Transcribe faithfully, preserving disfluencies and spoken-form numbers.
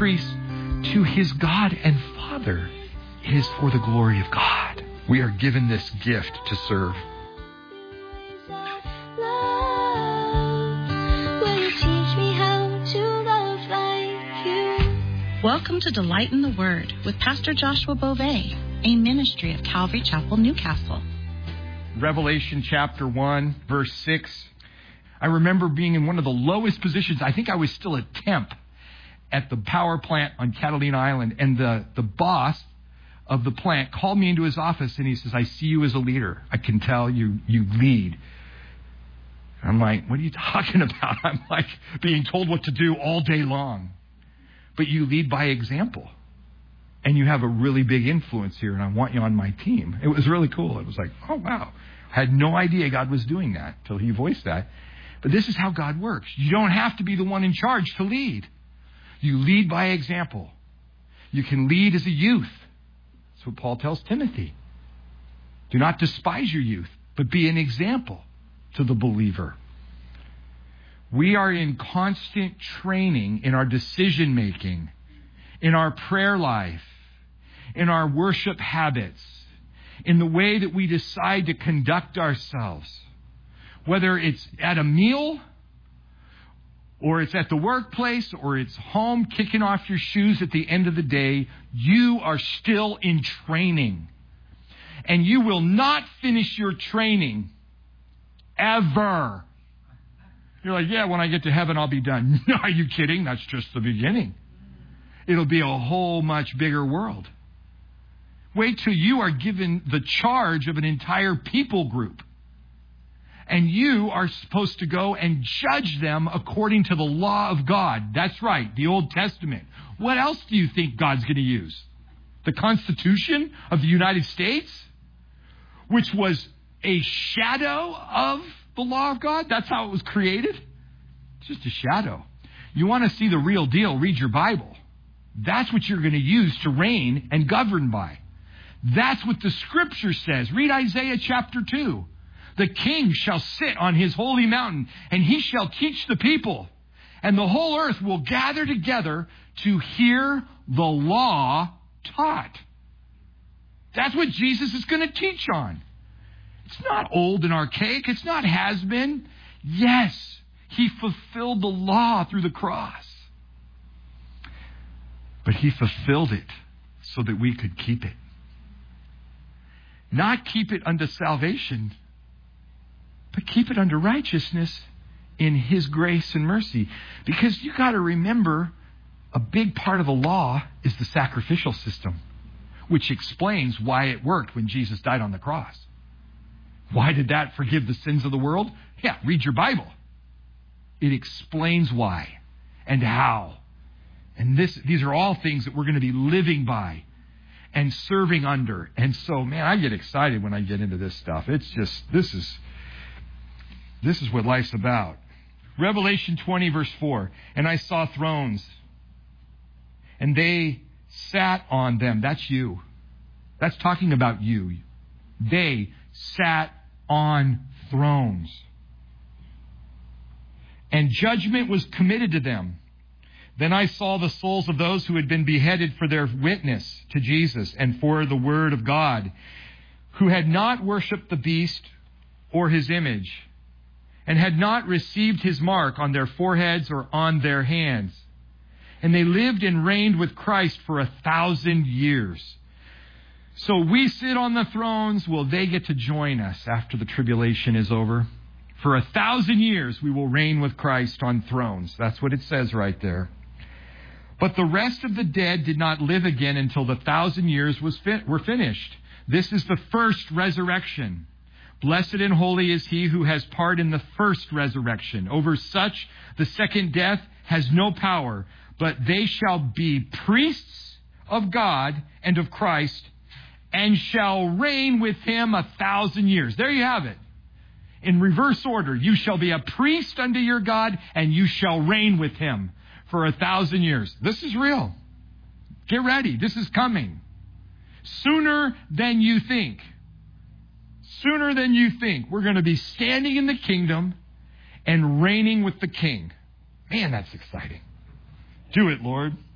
priests to his God and Father. It is for the glory of God. We are given this gift to serve. Welcome to Delight in the Word with Pastor Joshua Beauvais, a ministry of Calvary Chapel, Newcastle. Revelation chapter one, verse six. I remember being in one of the lowest positions. I think I was still a temp at the power plant on Catalina Island. And the, the boss of the plant called me into his office and he says, I see you as a leader. I can tell you, you lead. I'm like, what are you talking about? I'm like being told what to do all day long. But you lead by example. And you have a really big influence here, and I want you on my team. It was really cool. It was like, oh, wow. I had no idea God was doing that until he voiced that. But this is how God works. You don't have to be the one in charge to lead. You lead by example. You can lead as a youth. That's what Paul tells Timothy. Do not despise your youth, but be an example to the believer. We are in constant training in our decision making, in our prayer life, in our worship habits, in the way that we decide to conduct ourselves. Whether it's at a meal, or it's at the workplace, or it's home kicking off your shoes at the end of the day, you are still in training. And you will not finish your training ever. You're like, yeah, when I get to heaven, I'll be done. No, are you kidding? That's just the beginning. It'll be a whole much bigger world. Wait till you are given the charge of an entire people group. And you are supposed to go and judge them according to the law of God. That's right, the Old Testament. What else do you think God's going to use? The Constitution of the United States, which was a shadow of the law of God? That's how it was created? It's just a shadow. You want to see the real deal, read your Bible. That's what you're going to use to reign and govern by. That's what the Scripture says. Read Isaiah chapter two. The king shall sit on his holy mountain, and he shall teach the people. And the whole earth will gather together to hear the law taught. That's what Jesus is going to teach on. It's not old and archaic. It's not has been. Yes, he fulfilled the law through the cross. But he fulfilled it so that we could keep it. Not keep it unto salvation, but keep it unto righteousness in his grace and mercy. Because you got to remember, a big part of the law is the sacrificial system, which explains why it worked when Jesus died on the cross. Why did that forgive the sins of the world? Yeah, read your Bible. It explains why and how. And this, these are all things that we're going to be living by and serving under. And so, man, I get excited when I get into this stuff. It's just, this is, this is what life's about. Revelation twenty, verse four. And I saw thrones, and they sat on them. That's you. That's talking about you. They sat on thrones. And judgment was committed to them. Then I saw the souls of those who had been beheaded for their witness to Jesus and for the word of God, who had not worshipped the beast or his image, and had not received his mark on their foreheads or on their hands. And they lived and reigned with Christ for a thousand years. So we sit on the thrones. Will they get to join us after the tribulation is over? For a thousand years we will reign with Christ on thrones. That's what it says right there. But the rest of the dead did not live again until the thousand years was fi- were finished. This is the first resurrection. Blessed and holy is he who has part in the first resurrection. Over such the second death has no power, but they shall be priests of God and of Christ, and shall reign with him a thousand years. There you have it. In reverse order, you shall be a priest unto your God, and you shall reign with him for a thousand years. This is real. Get ready. This is coming. Sooner than you think. Sooner than you think. We're going to be standing in the kingdom and reigning with the King. Man, that's exciting. Do it, Lord.